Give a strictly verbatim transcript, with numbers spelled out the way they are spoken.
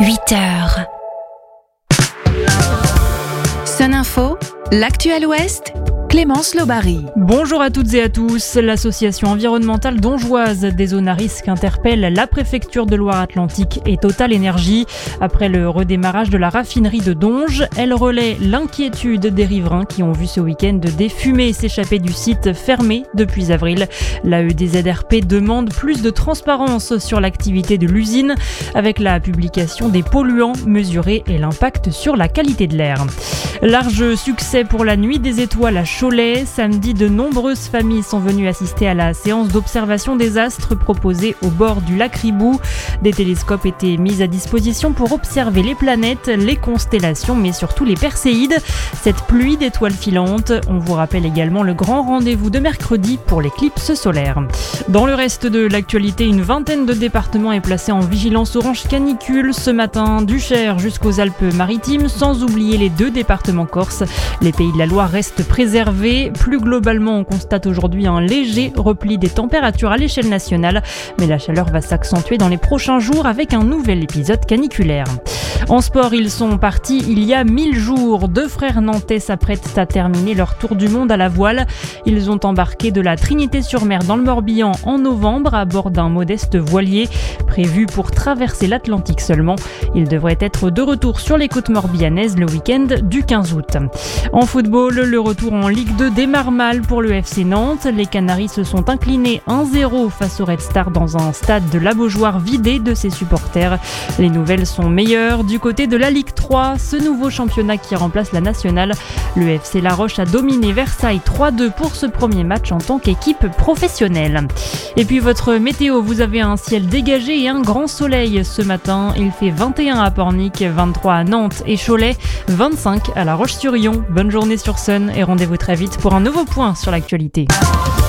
huit heures. Sun Info, l'actu à l'Ouest, Clémence Lobary. Bonjour à toutes et à tous. L'association environnementale dongeoise des zones à risque interpelle la préfecture de Loire-Atlantique et Total Énergie. Après le redémarrage de la raffinerie de Donge, elle relaie l'inquiétude des riverains qui ont vu ce week-end des fumées s'échapper du site fermé depuis avril. L'A E D Z R P demande plus de transparence sur l'activité de l'usine avec la publication des polluants mesurés et l'impact sur la qualité de l'air. Large succès pour la Nuit des Étoiles à Cholet. Samedi, de nombreuses familles sont venues assister à la séance d'observation des astres proposée au bord du lac Ribou. Des télescopes étaient mis à disposition pour observer les planètes, les constellations, mais surtout les perséides. Cette pluie d'étoiles filantes. On vous rappelle également le grand rendez-vous de mercredi pour l'éclipse solaire. Dans le reste de l'actualité, une vingtaine de départements est placée en vigilance orange canicule ce matin, du Cher jusqu'aux Alpes-Maritimes, sans oublier les deux départements corses. Les Pays de la Loire restent préservés. Plus globalement, on constate aujourd'hui un léger repli des températures à l'échelle nationale, mais la chaleur va s'accentuer dans les prochains jours avec un nouvel épisode caniculaire. En sport, ils sont partis il y a mille jours. Deux frères nantais s'apprêtent à terminer leur tour du monde à la voile. Ils ont embarqué de la Trinité-sur-Mer dans le Morbihan en novembre à bord d'un modeste voilier prévu pour traverser l'Atlantique seulement. Ils devraient être de retour sur les côtes morbihanaises le week-end du quinze août. En football, le retour en Ligue deux démarre mal pour le F C Nantes. Les Canaries se sont inclinés un zéro face au Red Star dans un stade de la Beaujoire vidé de ses supporters. Les nouvelles sont meilleures du côté de la Ligue trois, ce nouveau championnat qui remplace la nationale. Le F C La Roche a dominé Versailles trois deux pour ce premier match en tant qu'équipe professionnelle. Et puis votre météo, vous avez un ciel dégagé et un grand soleil ce matin. Il fait vingt et un à Pornic, vingt-trois à Nantes et Cholet, vingt-cinq à La Roche-sur-Yon. Bonne journée sur Sun et rendez-vous très vite pour un nouveau point sur l'actualité.